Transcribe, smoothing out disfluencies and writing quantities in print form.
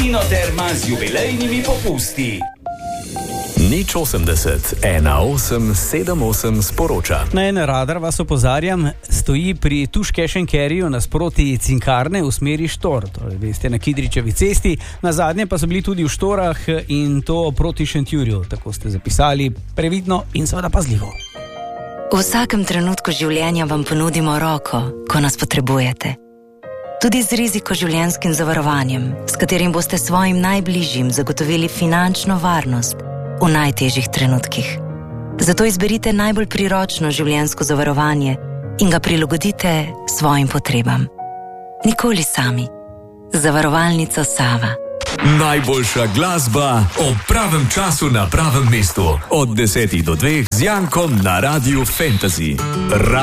Inoterma z jubilejnimi popusti. Nič 80 1878 sporoča. Na en radar vas opozarjam, stoji pri Tuš-Cash & Carryju nasproti Cinkarne v smeri Štor, torej veste, na Kidričevi cesti, na zadnje pa so bili tudi v Štorah in to proti Šentjurju, tako ste zapisali, previdno in seveda pazljivo. V vsakem trenutku življenja vam ponudimo roko, ko nas potrebujete. Tudi z rizikoživljenjskim zavarovanjem, s katerim boste svojim najbližjim zagotovili finančno varnost v najtežjih trenutkih. Zato izberite najbolj priročno življenjsko zavarovanje in ga prilagodite svojim potrebam. Nikoli sami. Zavarovalnica Sava. Najboljša glasba ob pravem času na pravem mestu. Od 10 do 2 z Jankom na Radiu Fantasy.